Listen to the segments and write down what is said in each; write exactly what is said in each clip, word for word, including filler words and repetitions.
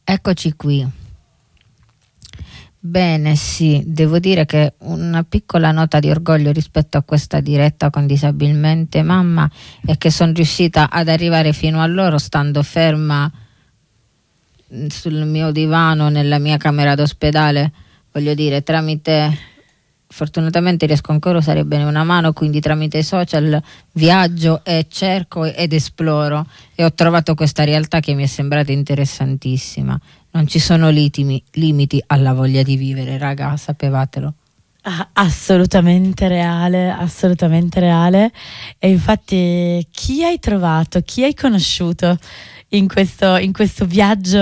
Eccoci qui. Bene, sì, devo dire che una piccola nota di orgoglio rispetto a questa diretta con Disabilmente Mamma è che sono riuscita ad arrivare fino a loro stando ferma sul mio divano nella mia camera d'ospedale, voglio dire, tramite, fortunatamente riesco ancora a usare bene una mano, quindi tramite i social viaggio e cerco ed esploro, e ho trovato questa realtà che mi è sembrata interessantissima. Non ci sono litimi, limiti alla voglia di vivere, raga, sapevatelo. Ah, assolutamente reale, assolutamente reale. E infatti chi hai trovato, chi hai conosciuto in questo, in questo viaggio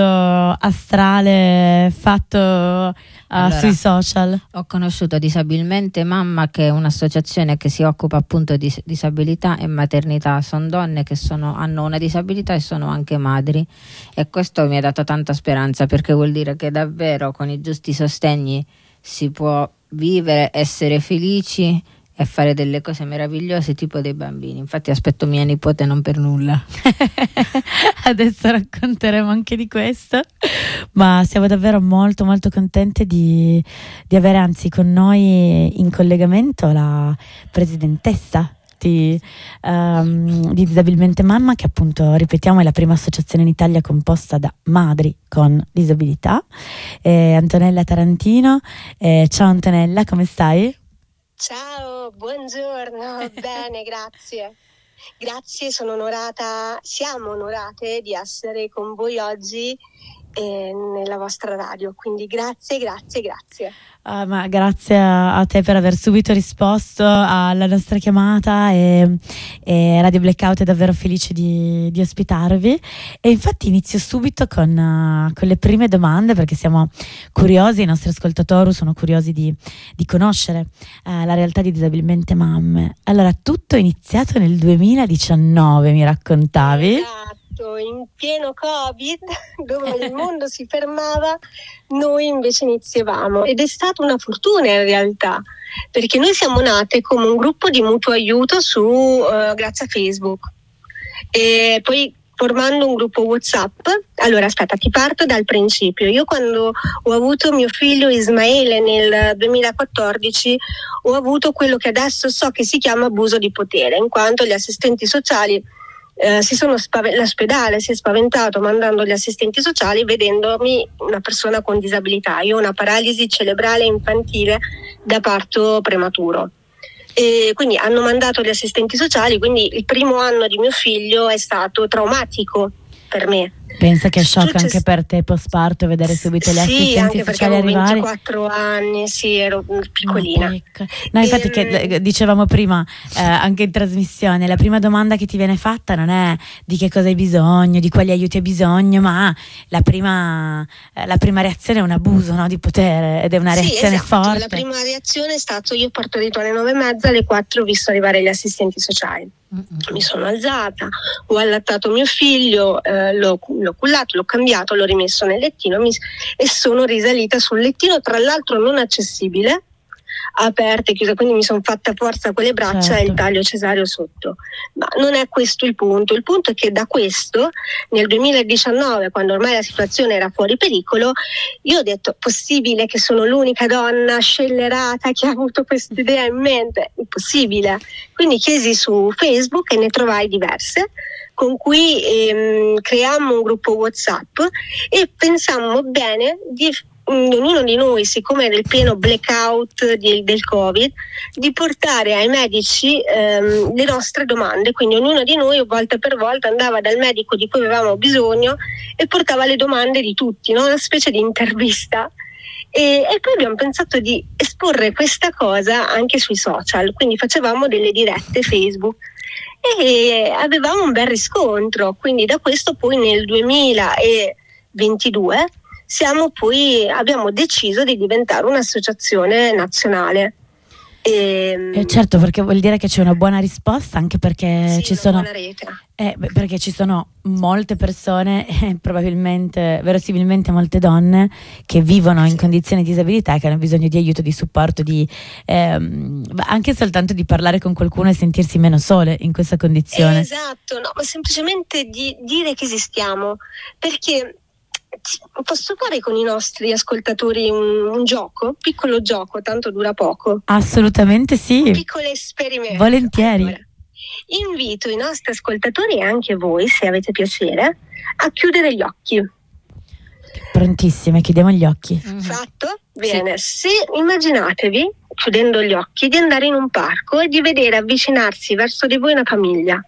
astrale fatto uh, allora, sui social? Ho conosciuto Disabilmente Mamma, che è un'associazione che si occupa appunto di disabilità e maternità. Sono donne che sono, hanno una disabilità e sono anche madri, e questo mi ha dato tanta speranza, perché vuol dire che davvero con i giusti sostegni si può vivere, essere felici e fare delle cose meravigliose, tipo dei bambini. Infatti aspetto mia nipote non per nulla. Adesso racconteremo anche di questo, ma siamo davvero molto molto contente di, di avere anzi con noi in collegamento la presidentessa di, um, di Disabilmente Mamma, che appunto, ripetiamo, è la prima associazione in Italia composta da madri con disabilità, eh, Antonella Tarantino. Eh, ciao Antonella, come stai? Ciao, buongiorno, bene, grazie. Grazie, sono onorata, siamo onorate di essere con voi oggi eh, nella vostra radio, quindi grazie, grazie, grazie. Uh, ma grazie a, a te per aver subito risposto alla nostra chiamata, e, e Radio Blackout è davvero felice di, di ospitarvi. E infatti inizio subito con, uh, con le prime domande, perché siamo curiosi, i nostri ascoltatori sono curiosi di, di conoscere uh, la realtà di Disabilmente Mamme. Allora, tutto è iniziato nel duemiladiciannove, mi raccontavi? Esatto. In pieno Covid, dove il mondo si fermava, noi invece iniziavamo, ed è stata una fortuna in realtà, perché noi siamo nate come un gruppo di mutuo aiuto su uh, grazie a Facebook, e poi formando un gruppo WhatsApp. Allora aspetta, ti parto dal principio. Io quando ho avuto mio figlio Ismaele nel duemilaquattordici ho avuto quello che adesso so che si chiama abuso di potere, in quanto gli assistenti sociali Eh, si sono spav- l'ospedale si è spaventato mandando gli assistenti sociali vedendomi una persona con disabilità. Io ho una paralisi cerebrale infantile da parto prematuro, e quindi hanno mandato gli assistenti sociali, quindi il primo anno di mio figlio è stato traumatico per me. Pensa che è shock Success- anche per te post-parto vedere subito gli sì, assistenti anche perché sociali avevo arrivare. ventiquattro anni, sì, ero piccolina. No, no, infatti E, che dicevamo prima eh, anche in trasmissione, la prima domanda che ti viene fatta non è di che cosa hai bisogno, di quali aiuti hai bisogno, ma la prima, eh, la prima reazione è un abuso, no, di potere, ed è una reazione sì, esatto. forte. La prima reazione è stato: io ho partorito alle nove e mezza, alle quattro ho visto arrivare gli assistenti sociali. Mm-hmm. Mi sono alzata, ho allattato mio figlio, eh, l'ho, l'ho cullato, l'ho cambiato, l'ho rimesso nel lettino mi, e sono risalita sul lettino, tra l'altro non accessibile, aperta e chiusa, quindi mi sono fatta forza con le braccia, certo, e il taglio cesareo sotto. Ma non è questo il punto. Il punto è che da questo, nel duemiladiciannove, quando ormai la situazione era fuori pericolo, io ho detto: possibile che sono l'unica donna scellerata che ha avuto questa idea in mente? Impossibile. Quindi chiesi su Facebook e ne trovai diverse, con cui ehm, creammo un gruppo WhatsApp e pensammo bene di ognuno di noi, siccome era il pieno blackout di, del Covid, di portare ai medici ehm, le nostre domande. Quindi ognuno di noi volta per volta andava dal medico di cui avevamo bisogno e portava le domande di tutti, no? Una specie di intervista. E, e poi abbiamo pensato di esporre questa cosa anche sui social, quindi facevamo delle dirette Facebook e avevamo un bel riscontro. Quindi da questo poi nel duemilaventidue siamo poi abbiamo deciso di diventare un'associazione nazionale. E, eh certo, perché vuol dire che c'è una buona risposta, anche perché sì, ci sono rete. Eh, perché ci sono molte persone, eh, probabilmente, verosimilmente molte donne che vivono in condizioni di disabilità e che hanno bisogno di aiuto, di supporto, di ehm, anche soltanto di parlare con qualcuno e sentirsi meno sole in questa condizione. Esatto, no, ma semplicemente di dire che esistiamo, perché posso fare con i nostri ascoltatori un, un gioco, un piccolo gioco, tanto dura poco? Assolutamente sì. Un piccolo esperimento. Volentieri. Allora, invito i nostri ascoltatori e anche voi, se avete piacere, a chiudere gli occhi. Prontissime, chiudiamo gli occhi. Mm-hmm. Fatto? Bene. Sì. Se immaginatevi, chiudendo gli occhi, di andare in un parco e di vedere avvicinarsi verso di voi una famiglia.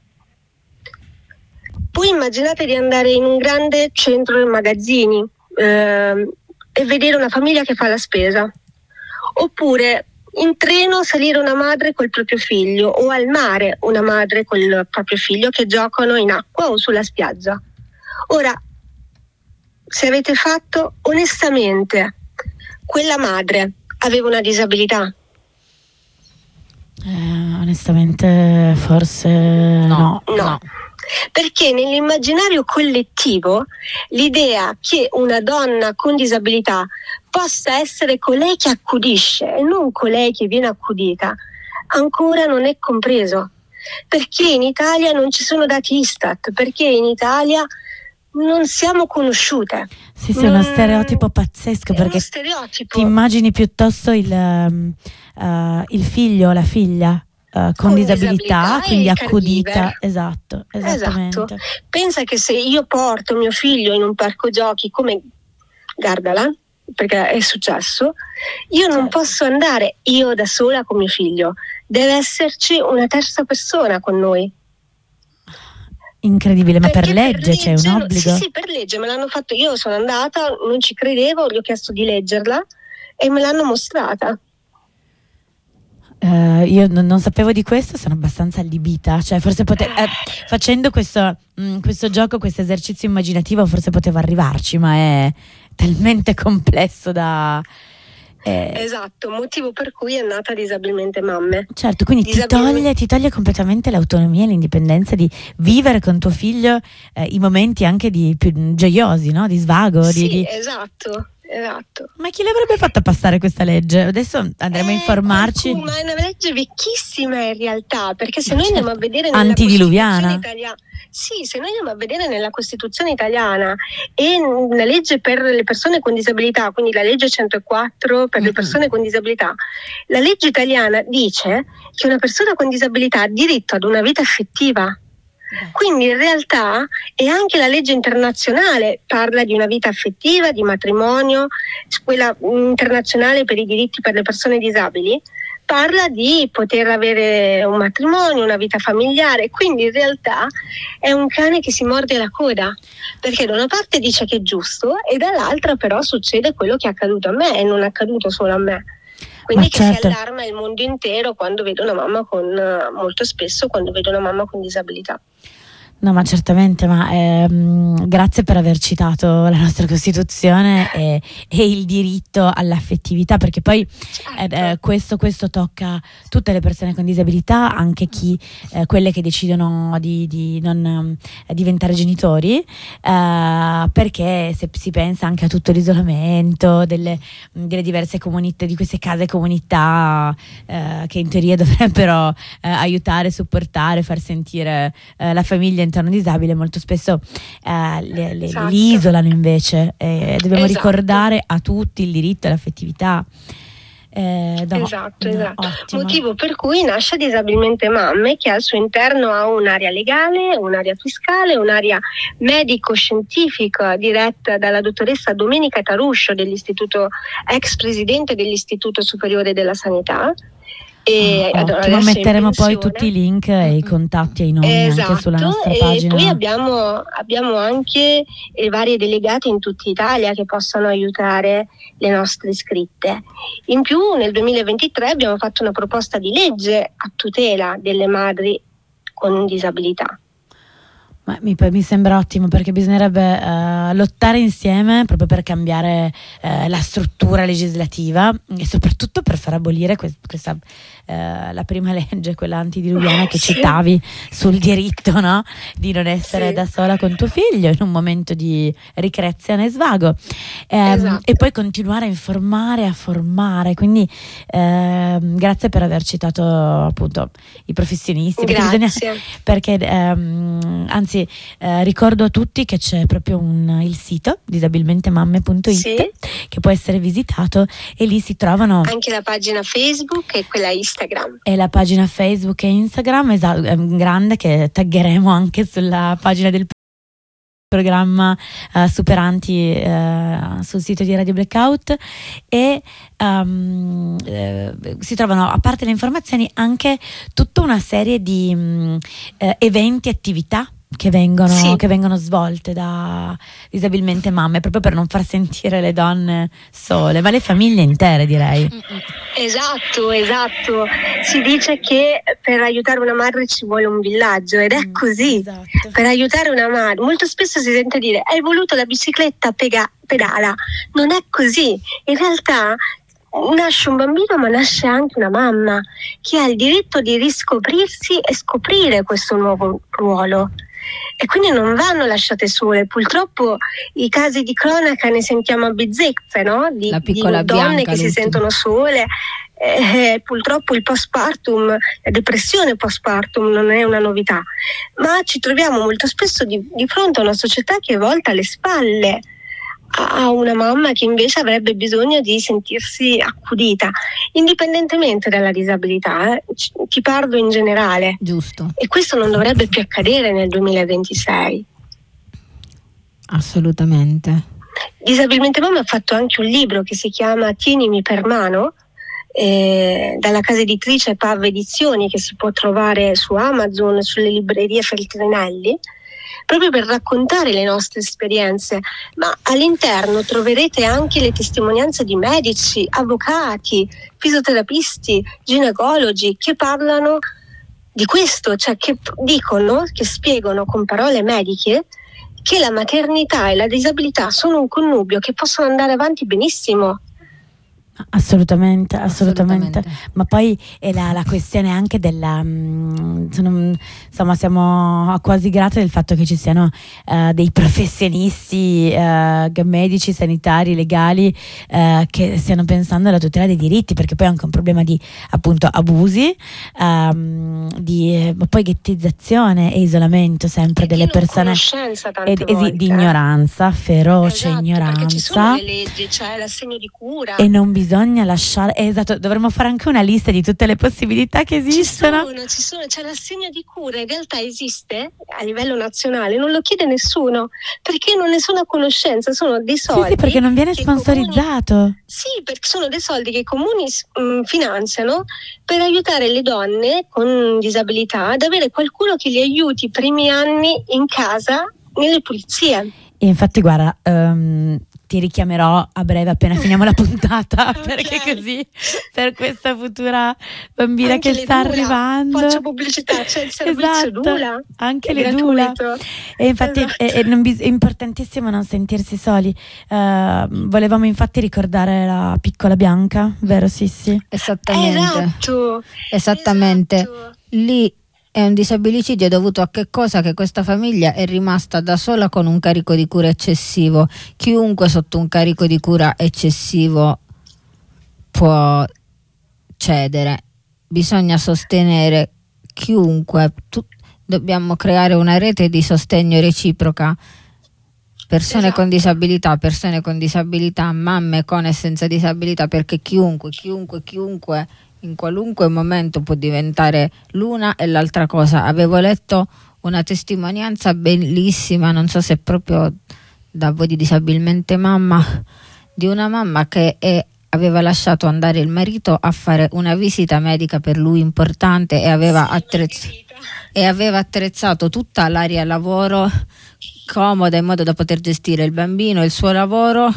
Poi immaginate di andare in un grande centro di magazzini eh, e vedere una famiglia che fa la spesa. Oppure in treno salire una madre col proprio figlio, o al mare una madre col proprio figlio che giocano in acqua o sulla spiaggia. Ora, se avete fatto, onestamente, quella madre aveva una disabilità? Eh, onestamente forse no. No. no. Perché nell'immaginario collettivo l'idea che una donna con disabilità possa essere colei che accudisce e non colei che viene accudita ancora non è compreso. Perché in Italia non ci sono dati Istat, perché in Italia non siamo conosciute. Sì, sì, è uno stereotipo pazzesco, perché uno stereotipo. Ti immagini piuttosto il, um, uh, il figlio o la figlia Uh, con, con disabilità, disabilità quindi accudita. Esatto, esattamente. Esatto. Pensa che se io porto mio figlio in un parco giochi come Gardaland, perché è successo, io certo. non posso andare io da sola con mio figlio, deve esserci una terza persona con noi. Incredibile, ma per legge, per legge c'è un obbligo? Sì, sì, per legge me l'hanno fatto, io sono andata, non ci credevo, gli ho chiesto di leggerla e me l'hanno mostrata. Uh, io non, non sapevo di questo, sono abbastanza allibita, cioè forse pote- eh, facendo questo, mh, questo gioco, questo esercizio immaginativo forse potevo arrivarci, ma è talmente complesso da... Eh. Esatto, motivo per cui è nata Disabilmente Mamme. Certo, quindi Disabil- ti, toglie, ti toglie completamente l'autonomia e l'indipendenza di vivere con tuo figlio eh, i momenti anche di più gioiosi, no? Di svago. Sì, di, di... esatto. Esatto. Ma chi l'avrebbe fatta passare questa legge? Adesso andremo eh, a informarci. Qualcuno, ma è una legge vecchissima in realtà, perché se ma noi certo. andiamo a vedere nella Antidiluviana. Italiana, sì, se noi andiamo a vedere nella Costituzione italiana e la legge per le persone con disabilità, quindi la legge centoquattro per le persone con disabilità, la legge italiana dice che una persona con disabilità ha diritto ad una vita affettiva. Quindi in realtà e anche la legge internazionale parla di una vita affettiva, di matrimonio, quella internazionale per i diritti per le persone disabili parla di poter avere un matrimonio, una vita familiare, quindi in realtà è un cane che si morde la coda, perché da una parte dice che è giusto e dall'altra però succede quello che è accaduto a me e non è accaduto solo a me. Quindi ma che certo. si allarma il mondo intero quando vedo una mamma con, molto spesso quando vedo una mamma con disabilità. No, ma certamente, ma ehm, grazie per aver citato la nostra Costituzione e, e il diritto all'affettività, perché poi certo. eh, questo, questo tocca tutte le persone con disabilità, anche chi, eh, quelle che decidono di, di non eh, diventare genitori, eh, perché se si pensa anche a tutto l'isolamento delle, delle diverse comunità, di queste case comunità eh, che in teoria dovrebbero eh, aiutare, supportare, far sentire eh, la famiglia interno disabile, molto spesso eh, le, le, esatto. li isolano invece, eh, dobbiamo esatto. ricordare a tutti il diritto all'affettività. Eh, no, esatto, no, esatto. Ottimo. Motivo per cui nasce Disabilmente Mamme, che al suo interno ha un'area legale, un'area fiscale, un'area medico-scientifica diretta dalla dottoressa Domenica Taruscio dell'istituto, ex presidente dell'Istituto Superiore della Sanità. E ah, ottimo, metteremo poi tutti i link e i contatti e i nomi esatto, anche sulla nostra e pagina. Poi abbiamo, abbiamo anche le varie delegate in tutta Italia che possono aiutare le nostre iscritte. In più nel duemilaventitré abbiamo fatto una proposta di legge a tutela delle madri con disabilità. Ma mi, mi sembra ottimo, perché bisognerebbe uh, lottare insieme proprio per cambiare uh, la struttura legislativa e soprattutto per far abolire que- questa uh, la prima legge, quella antidiluviana che sì. citavi, sul diritto, no? Di non essere sì. da sola con tuo figlio in un momento di ricreazione e svago, um, esatto. e poi continuare a informare, a formare. Quindi uh, grazie per aver citato appunto i professionisti, perché, bisogna, perché um, anzi infatti eh, ricordo a tutti che c'è proprio un, il sito disabilmentemamme punto it, sì, che può essere visitato, e lì si trovano anche la pagina Facebook e quella Instagram. E la pagina Facebook e Instagram, esatto, è un grande, che taggeremo anche sulla pagina del programma uh, Superanti uh, sul sito di Radio Blackout, e um, eh, si trovano, a parte le informazioni, anche tutta una serie di um, eh, eventi e attività che vengono, sì. che vengono svolte da Disabilmente Mamme, proprio per non far sentire le donne sole, ma le famiglie intere, direi. Esatto, esatto. Si dice che per aiutare una madre ci vuole un villaggio, ed è così. Esatto. Per aiutare una madre, molto spesso si sente dire: hai voluto la bicicletta, pega- pedala. Non è così. In realtà nasce un bambino, ma nasce anche una mamma che ha il diritto di riscoprirsi e scoprire questo nuovo ruolo. E quindi non vanno lasciate sole. Purtroppo i casi di cronaca ne sentiamo a bizzeffe, no? Di, La piccola di donne Bianca, che si l'ultima. sentono sole. Eh, purtroppo il postpartum, la depressione postpartum non è una novità, ma ci troviamo molto spesso di, di fronte a una società che volta le spalle a una mamma che invece avrebbe bisogno di sentirsi accudita, indipendentemente dalla disabilità. Eh. Ti parlo in generale. Giusto. E questo non dovrebbe più accadere nel duemilaventisei. Assolutamente. Disabilmente Mamma ha fatto anche un libro che si chiama Tienimi per mano, eh, dalla casa editrice P A V Edizioni, che si può trovare su Amazon, sulle librerie Feltrinelli, proprio per raccontare le nostre esperienze, ma all'interno troverete anche le testimonianze di medici, avvocati, fisioterapisti, ginecologi che parlano di questo, cioè che dicono, che spiegano con parole mediche che la maternità e la disabilità sono un connubio che possono andare avanti benissimo. Assolutamente, assolutamente, assolutamente. Ma poi è la, la questione anche della mh, sono, insomma, siamo quasi grati del fatto che ci siano uh, dei professionisti uh, medici, sanitari, legali uh, che stiano pensando alla tutela dei diritti, perché poi è anche un problema di, appunto, abusi, um, di uh, poi ghettizzazione e isolamento sempre e delle di persone, ed, esi, di ignoranza, feroce esatto, ignoranza, perché ci sono le leggi, c'è l'assegno di cura e non bisogna Bisogna lasciare, eh, esatto, dovremmo fare anche una lista di tutte le possibilità che esistono. Ci sono, ci sono, c'è l'assegno di cura, in realtà esiste a livello nazionale, non lo chiede nessuno, perché non ne sono a conoscenza, sono dei soldi. Sì, sì, perché non viene sponsorizzato. Comuni, sì, perché sono dei soldi che i comuni mh, finanziano per aiutare le donne con disabilità ad avere qualcuno che li aiuti i primi anni in casa nelle pulizie. E infatti, guarda, um, ti richiamerò a breve appena finiamo la puntata, okay. Perché così per questa futura bambina anche che sta Dula. Arrivando Faccio pubblicità, c'è il servizio esatto. Dula, anche le Dula, e infatti esatto. è, è, non bis- è importantissimo non sentirsi soli. Uh, volevamo infatti ricordare la piccola Bianca, vero Sissi? Esattamente. Esatto. Esattamente. Esatto. Lì è un disabilicidio dovuto a che cosa? Che questa famiglia è rimasta da sola con un carico di cura eccessivo. Chiunque sotto un carico di cura eccessivo può cedere. Bisogna sostenere chiunque. Tu, dobbiamo creare una rete di sostegno reciproca. Persone esatto. con disabilità, persone con disabilità, mamme con e senza disabilità, perché chiunque, chiunque, chiunque in qualunque momento può diventare l'una e l'altra cosa. Avevo letto una testimonianza bellissima, non so se proprio da voi di Disabilmente Mamma, di una mamma che è, aveva lasciato andare il marito a fare una visita medica per lui importante e aveva, attrezz- e aveva attrezzato tutta l'area lavoro comoda in modo da poter gestire il bambino e il suo lavoro.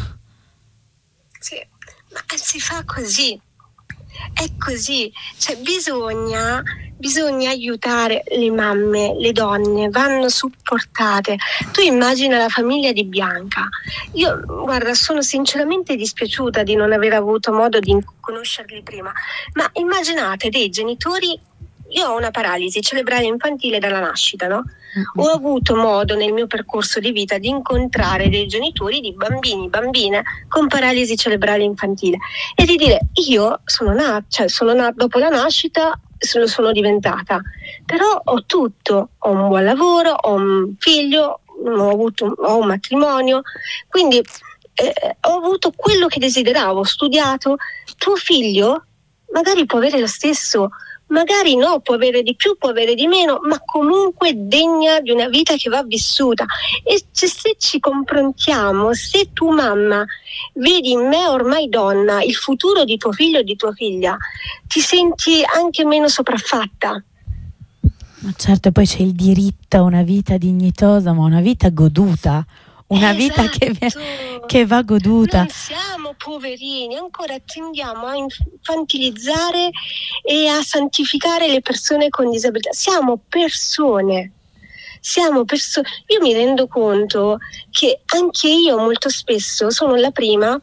Sì, ma si fa così. È così, cioè bisogna, bisogna aiutare le mamme, le donne, vanno supportate. Tu immagina la famiglia di Bianca. Io, guarda, sono sinceramente dispiaciuta di non aver avuto modo di conoscerli prima, ma immaginate dei genitori. Io ho una paralisi cerebrale infantile dalla nascita, no? Ho avuto modo nel mio percorso di vita di incontrare dei genitori di bambini, bambine con paralisi cerebrale infantile e di dire: io sono nata, cioè sono nata dopo la nascita lo sono diventata, però ho tutto, ho un buon lavoro, ho un figlio, ho avuto ho un matrimonio, quindi eh, ho avuto quello che desideravo, ho studiato. Tuo figlio magari può avere lo stesso, magari no, può avere di più, può avere di meno, ma comunque degna di una vita che va vissuta. E se ci confrontiamo, se tu mamma vedi in me ormai donna il futuro di tuo figlio o di tua figlia, ti senti anche meno sopraffatta. Ma certo, e poi c'è il diritto a una vita dignitosa, ma una vita goduta, una Esatto. vita che, che va goduta. Non siamo poverini, ancora tendiamo a infantilizzare e a santificare le persone con disabilità. Siamo persone, siamo persone. Io mi rendo conto che anche io molto spesso sono la prima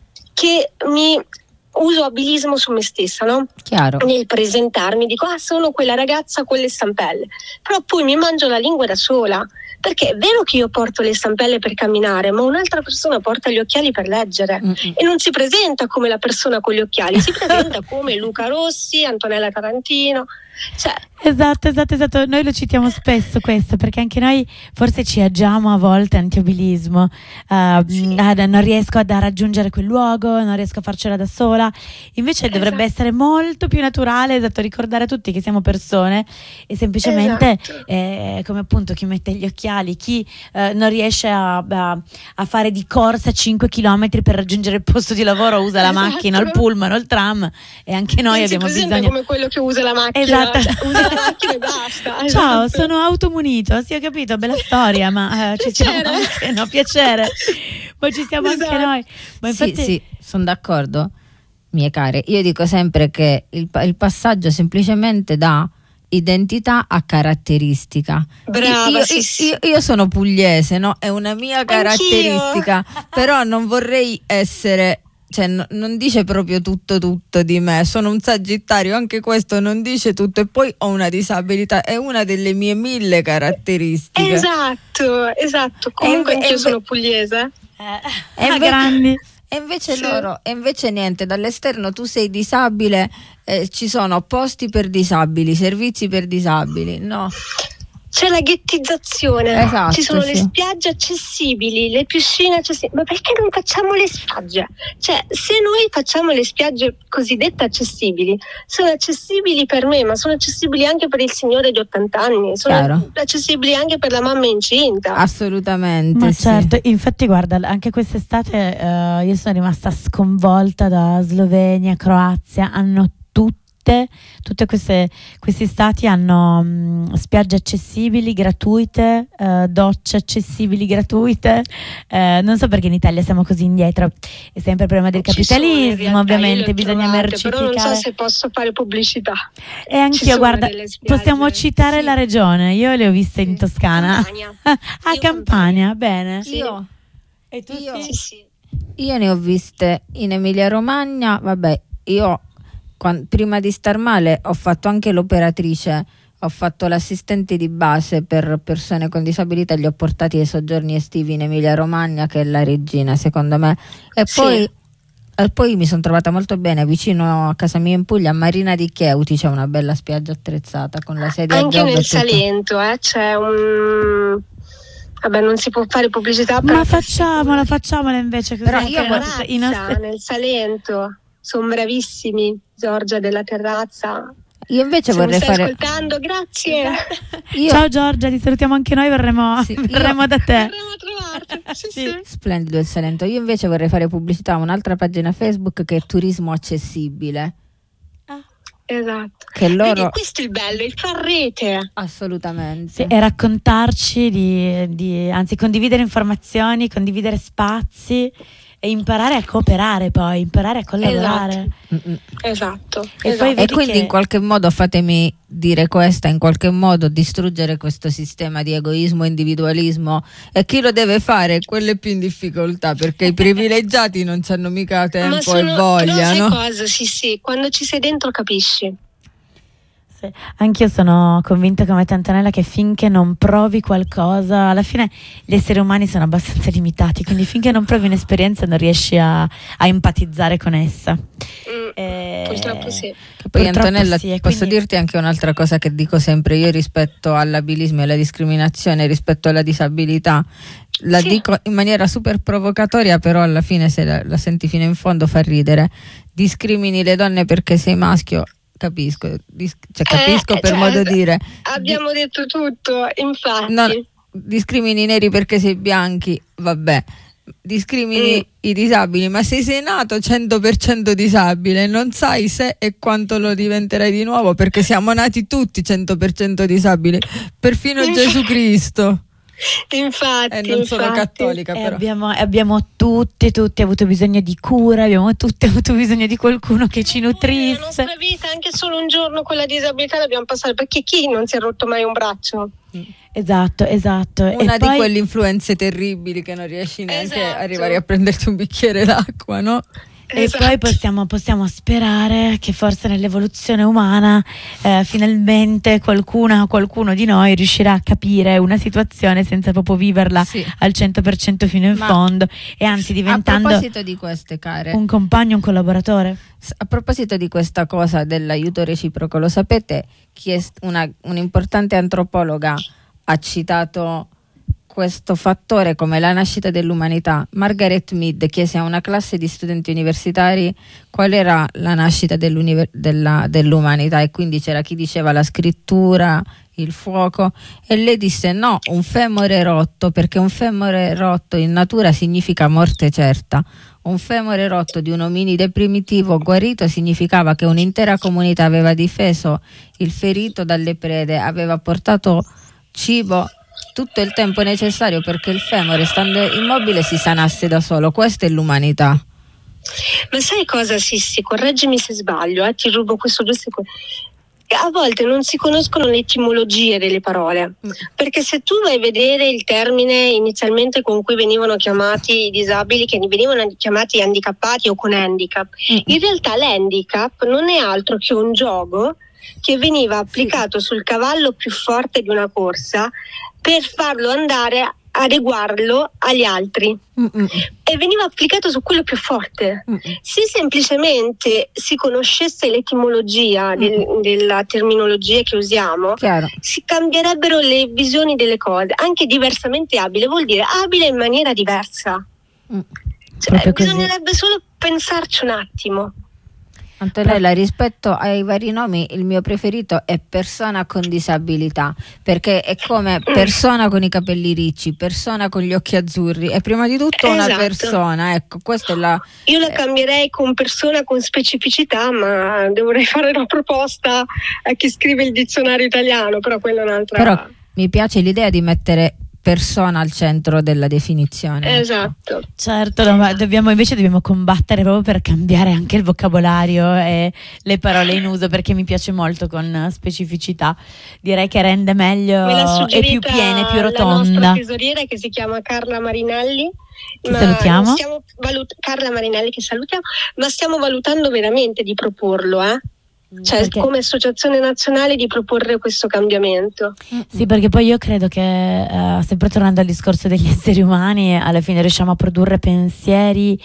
che mi uso abilismo su me stessa, no? Chiaro. Nel presentarmi dico, ah, sono quella ragazza con le stampelle, però poi mi mangio la lingua da sola, perché è vero che io porto le stampelle per camminare, ma un'altra persona porta gli occhiali per leggere. Mm-mm. E non si presenta come la persona con gli occhiali, si presenta come Luca Rossi, Antonella Tarantino. Cioè. Esatto, esatto, esatto. Noi lo citiamo spesso questo, perché anche noi forse ci agiamo a volte antiabilismo. Uh, sì. ah, non riesco a raggiungere quel luogo, non riesco a farcela da sola. Invece esatto. dovrebbe essere molto più naturale, esatto, ricordare a tutti che siamo persone e semplicemente esatto. eh, come appunto chi mette gli occhiali, chi eh, non riesce a, a, a fare di corsa cinque chilometri per raggiungere il posto di lavoro, usa la esatto. macchina, il pullman o il tram, e anche noi non abbiamo si bisogno come quello che usa la macchina. Esatto. Cioè, usa la macchina e basta. Esatto. Ciao, sono automunito, sì, ho capito, bella storia, ma eh, ci siamo anche, no, piacere, ma ci siamo esatto. anche noi. Ma infatti... Sì, sì, sono d'accordo, mie care. Io dico sempre che il, il passaggio semplicemente da identità a caratteristica. Brava, io, sì, io, sì. Io, io sono pugliese, no? È una mia caratteristica. Anch'io. Però non vorrei essere... Cioè, no, non dice proprio tutto tutto di me. Sono un sagittario, anche questo non dice tutto. E poi ho una disabilità, è una delle mie mille caratteristiche. Esatto, esatto. Comunque e, anch'io e, sono pugliese. Eh, e, inve- grandi. e invece sì. loro, e invece niente, dall'esterno tu sei disabile, eh, ci sono posti per disabili, servizi per disabili, no? C'è la ghettizzazione, esatto, ci sono sì. le spiagge accessibili, le piscine accessibili, ma perché non facciamo le spiagge? Cioè, se noi facciamo le spiagge cosiddette accessibili, sono accessibili per me, ma sono accessibili anche per il signore di ottanta anni, sono Chiaro. accessibili anche per la mamma incinta. Assolutamente. Ma sì. certo, infatti guarda, anche quest'estate uh, io sono rimasta sconvolta da Slovenia, Croazia, hanno tutti Tutte queste, questi stati hanno mh, spiagge accessibili, gratuite, uh, docce accessibili, gratuite. Uh, non so perché in Italia siamo così indietro. È sempre il problema del capitalismo, realtà, ovviamente, bisogna trovate, mercificare. Però non so se posso fare pubblicità. E anch'io, guarda, possiamo citare sì. la regione. Io le ho viste sì. in Toscana. Campania. A io Campania, bene. Sì. Io, e tu io, sì, sì. io ne ho viste in Emilia Romagna, vabbè, io Quando, prima di star male ho fatto anche l'operatrice, ho fatto l'assistente di base per persone con disabilità, li ho portati ai soggiorni estivi in Emilia Romagna, che è la regina secondo me, e sì. poi, e poi mi sono trovata molto bene vicino a casa mia in Puglia, a Marina di Chieuti c'è una bella spiaggia attrezzata con la sedia anche a gioco nel Salento eh, c'è un... Vabbè, non si può fare pubblicità, ma facciamola, facciamola invece, così però io i nostri, nostri... nel Salento sono bravissimi. Giorgia della Terrazza, io invece se vorrei mi stai fare ascoltando, grazie. Io... Ciao Giorgia, ti salutiamo anche noi, verremo, sì, verremo io... da te. Verremo a trovarti. Sì, sì. Sì. Splendido il Salento. Io invece vorrei fare pubblicità a un'altra pagina Facebook che è Turismo Accessibile. Ah, esatto. Che loro... Vedi, questo è il bello, il far rete. Assolutamente. Sì, e raccontarci, di, di, anzi condividere informazioni, condividere spazi e imparare a cooperare, poi imparare a collaborare. Esatto. E, esatto. Poi e quindi che... in qualche modo fatemi dire questa, in qualche modo distruggere questo sistema di egoismo e individualismo, e chi lo deve fare? Quello è più in difficoltà, perché i privilegiati non c'hanno mica tempo sono, e voglia, però no? Sai cosa? Sì, sì, quando ci sei dentro capisci. Sì. Sì, anch'io sono convinta come te, Antonella, che finché non provi qualcosa, alla fine gli esseri umani sono abbastanza limitati, quindi finché non provi un'esperienza non riesci a, a empatizzare con essa. Mm, eh, purtroppo sì. Poi purtroppo Antonella, sì, e posso quindi... dirti anche un'altra cosa che dico sempre io rispetto all'abilismo e alla discriminazione, rispetto alla disabilità. La Sì. dico in maniera super provocatoria, però alla fine se la, la senti fino in fondo fa ridere. Discrimini le donne perché sei maschio, capisco, dis- cioè, capisco Eh, per cioè, modo dire. Abbiamo Di- detto tutto, infatti. non, discrimini i neri perché sei bianchi, vabbè. Discrimini Mm. i disabili, ma se sei nato cento per cento disabile non sai se e quanto lo diventerai di nuovo, perché siamo nati tutti cento per cento disabili, perfino Infatti. Gesù Cristo. Infatti, E non sono infatti. cattolica, E però. abbiamo, abbiamo tutti, tutti avuto bisogno di cura, abbiamo tutti avuto bisogno di qualcuno che ci La nutrisse. nostra vita, anche solo un giorno con la disabilità l'abbiamo passata, perché chi non si è rotto mai un braccio? Esatto, esatto. Una e di poi, quelle influenze terribili che non riesci neanche Esatto. a arrivare a prenderti un bicchiere d'acqua, no? e Esatto. poi possiamo, possiamo sperare che forse nell'evoluzione umana eh, finalmente qualcuna, qualcuno di noi riuscirà a capire una situazione senza proprio viverla Sì. al cento per cento fino in Ma- fondo, e anzi diventando A proposito di queste, care, un compagno, un collaboratore. a proposito di questa cosa dell'aiuto reciproco, lo sapete chi è st- una, un'importante antropologa ha citato questo fattore come la nascita dell'umanità? Margaret Mead chiese a una classe di studenti universitari qual era la nascita dell'univer- della- dell'umanità, e quindi c'era chi diceva la scrittura, il fuoco, e lei disse no, un femore rotto, perché un femore rotto in natura significa morte certa. Un femore rotto di un ominide primitivo guarito significava che un'intera comunità aveva difeso il ferito dalle prede, aveva portato cibo tutto il tempo necessario perché il femore, stando immobile, si sanasse da solo. Questa è l'umanità. Ma sai cosa, Sissi? Correggimi se sbaglio, eh? Ti rubo questo due secondi. A volte non si conoscono le etimologie delle parole, perché se tu vai a vedere il termine inizialmente con cui venivano chiamati i disabili, che venivano chiamati handicappati o con handicap, in realtà l'handicap non è altro che un gioco che veniva applicato sul cavallo più forte di una corsa per farlo andare, adeguarlo agli altri, Mm-mm. e veniva applicato su quello più forte. Mm-mm. Se semplicemente si conoscesse l'etimologia del- della terminologia che usiamo, Chiaro. si cambierebbero le visioni delle cose. Anche diversamente abile vuol dire abile in maniera diversa. Mm. Cioè, Proprio così. bisognerebbe solo pensarci un attimo. Antonella, rispetto ai vari nomi, il mio preferito è persona con disabilità, perché è come persona con i capelli ricci, persona con gli occhi azzurri, è prima di tutto una Esatto. persona, ecco, questa è la... Io la eh, cambierei con persona con specificità, ma dovrei fare una proposta a chi scrive il dizionario italiano, però quella è un'altra... Però mi piace l'idea di mettere persona al centro della definizione. ecco. Esatto. Certo, no, ma dobbiamo invece dobbiamo combattere proprio per cambiare anche il vocabolario e le parole in uso, perché mi piace molto con specificità. Direi che rende meglio Me l'ha e suggerita più piena, più la nostra rotonda. tesoriera, che si chiama Carla Marinelli. Che ma salutiamo. stiamo valut- Carla Marinelli, che salutiamo, ma stiamo valutando veramente di proporlo, eh? Cioè, Perché- come associazione nazionale, di proporre questo cambiamento. Sì, perché poi io credo che, eh, sempre tornando al discorso degli esseri umani, alla fine riusciamo a produrre pensieri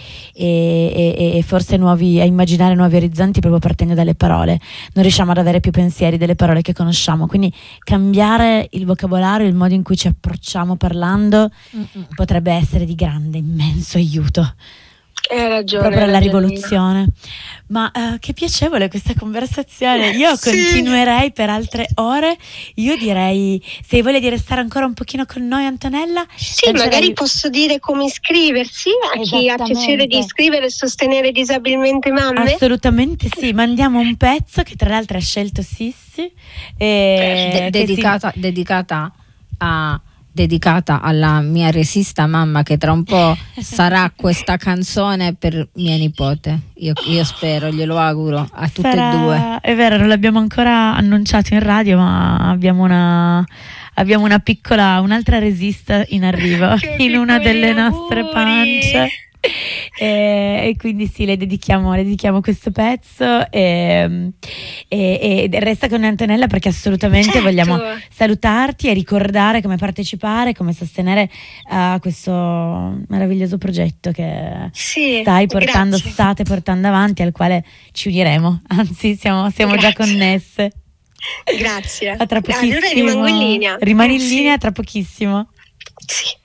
e, e- e forse nuovi, a immaginare nuovi orizzonti proprio partendo dalle parole. Non riusciamo ad avere più pensieri delle parole che conosciamo, quindi cambiare il vocabolario, il modo in cui ci approcciamo parlando, Mm-mm. potrebbe essere di grande, immenso aiuto. Hai ragione. Proprio hai alla ragione. rivoluzione. Ma eh, che piacevole questa conversazione. Io Sì. continuerei per altre ore. Io direi, se hai voglia di restare ancora un pochino con noi, Antonella. Sì, lancerei- magari posso dire come iscriversi a chi ha Esattamente. piacere di iscrivere e sostenere Disabilmente Mamme. Assolutamente sì, mandiamo un pezzo che tra l'altro ha scelto Sissi. De- E che si- dedicata, dedicata a dedicata alla mia resista mamma, che tra un po' sarà questa canzone per mia nipote. Io, io spero, glielo auguro a tutte sarà- e due. È vero, non l'abbiamo ancora annunciato in radio, ma abbiamo una, abbiamo una piccola, un'altra resista in arrivo Che in una piccoli delle nostre auguri. pance. e, e quindi sì, le dedichiamo, le dedichiamo questo pezzo e, e, e resta con Antonella, perché assolutamente certo. vogliamo salutarti e ricordare come partecipare, come sostenere uh, questo meraviglioso progetto che sì, stai portando, grazie. state portando avanti, al quale ci uniremo, anzi siamo, siamo già connesse. Grazie. A tra pochissimo. Allora rimango in linea. Rimani in sì. linea tra pochissimo. Sì.